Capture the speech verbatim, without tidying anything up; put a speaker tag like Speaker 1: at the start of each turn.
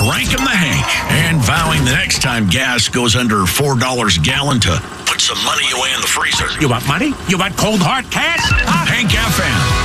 Speaker 1: cranking the Hank and vowing the next time gas goes under four dollars a gallon to put some money away in the freezer.
Speaker 2: You want money? You want cold hard cash? Huh?
Speaker 1: Hank F M.